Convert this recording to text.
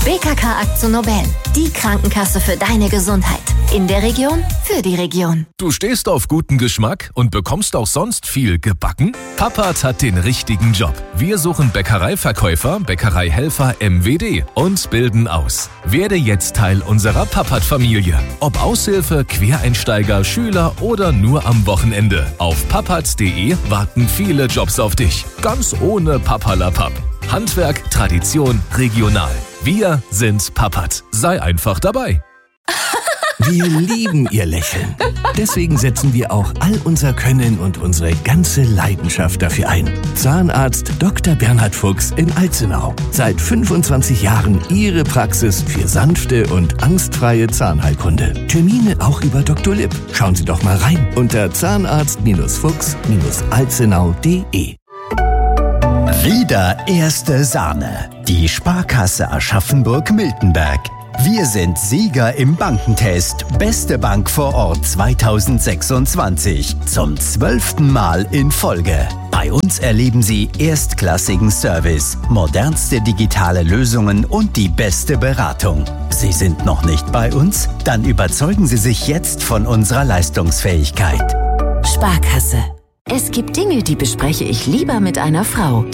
BKK AkzoNobel, die Krankenkasse für deine Gesundheit. In der Region, für die Region. Du stehst auf guten Geschmack und bekommst auch sonst viel gebacken? Papert hat den richtigen Job. Wir suchen Bäckereiverkäufer, Bäckereihelfer MWD und bilden aus. Werde jetzt Teil unserer Papert-Familie. Ob Aushilfe, Quereinsteiger, Schüler oder nur am Wochenende. Auf papert.de warten viele Jobs auf dich. Ganz ohne Papperlapapp. Handwerk, Tradition, regional. Wir sind Papert. Sei einfach dabei. Wir lieben Ihr Lächeln. Deswegen setzen wir auch all unser Können und unsere ganze Leidenschaft dafür ein. Zahnarzt Dr. Bernhard Fuchs in Alzenau. Seit 25 Jahren Ihre Praxis für sanfte und angstfreie Zahnheilkunde. Termine auch über Dr. Lipp. Schauen Sie doch mal rein unter zahnarzt-fuchs-alzenau.de. Wieder erste Sahne. Die Sparkasse Aschaffenburg-Miltenberg. Wir sind Sieger im Bankentest Beste Bank vor Ort 2026 zum 12. Mal in Folge. Bei uns erleben Sie erstklassigen Service, modernste digitale Lösungen und die beste Beratung. Sie sind noch nicht bei uns? Dann überzeugen Sie sich jetzt von unserer Leistungsfähigkeit. Sparkasse. Es gibt Dinge, die bespreche ich lieber mit einer Frau.